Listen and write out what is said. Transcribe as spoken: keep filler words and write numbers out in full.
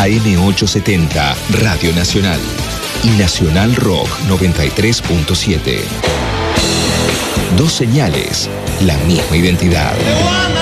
A M ochocientos setenta, Radio Nacional. Y Nacional Rock noventa y tres punto siete. Dos señales, la misma identidad.